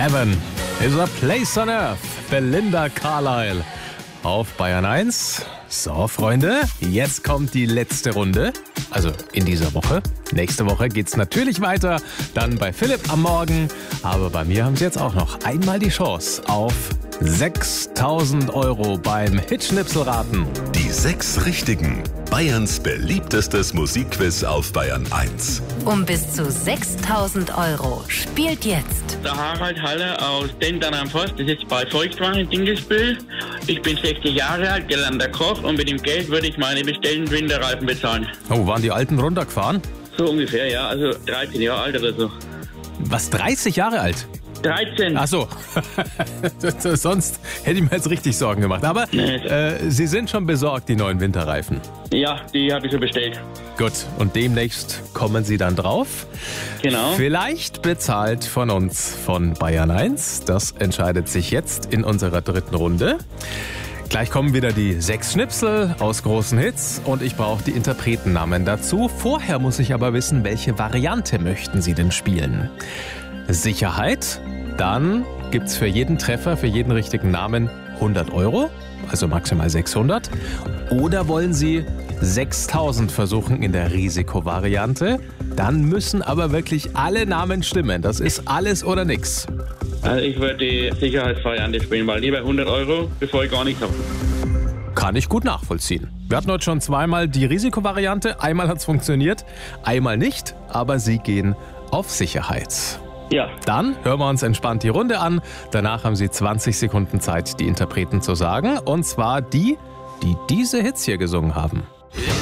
Heaven is a place on earth. Belinda Carlisle auf Bayern 1. So, Freunde, jetzt kommt die letzte Runde. Also in dieser Woche. Nächste Woche geht's natürlich weiter. Dann bei Philipp am Morgen. Aber bei mir haben Sie jetzt auch noch einmal die Chance auf 6.000 € beim Hitschnipselraten. Die 6 Richtigen. Bayerns beliebtestes Musikquiz auf Bayern 1. Um bis zu 6.000 € spielt jetzt Der Harald Haller aus Dendern am Forst, das ist bei Volkswagen in Dingesbühl. Ich bin 60 Jahre alt, gelernter Koch und mit dem Geld würde ich meine bestellten Winterreifen bezahlen. Oh, waren die Alten runtergefahren? So ungefähr, ja, also 13 Jahre alt oder so. Was, 30 Jahre alt? 13. Ach so, sonst hätte ich mir jetzt richtig Sorgen gemacht. Aber Sie sind schon besorgt, die neuen Winterreifen. Ja, die habe ich schon bestellt. Gut, und demnächst kommen Sie dann drauf. Genau. Vielleicht bezahlt von uns von Bayern 1. Das entscheidet sich jetzt in unserer dritten Runde. Gleich kommen wieder die 6 Schnipsel aus großen Hits und ich brauche die Interpretennamen dazu. Vorher muss ich aber wissen, welche Variante möchten Sie denn spielen? Sicherheit, dann gibt's für jeden Treffer, für jeden richtigen Namen 100 €, also maximal 600. Oder wollen Sie 6.000 versuchen in der Risikovariante? Dann müssen aber wirklich alle Namen stimmen. Das ist alles oder nix. Also ich würde die Sicherheitsvariante spielen, weil lieber 100 €, bevor ich gar nichts habe. Kann ich gut nachvollziehen. Wir hatten heute schon zweimal die Risikovariante. Einmal hat's funktioniert, einmal nicht. Aber Sie gehen auf Sicherheit. Ja. Dann hören wir uns entspannt die Runde an. Danach haben Sie 20 Sekunden Zeit, die Interpreten zu sagen. Und zwar die diese Hits hier gesungen haben.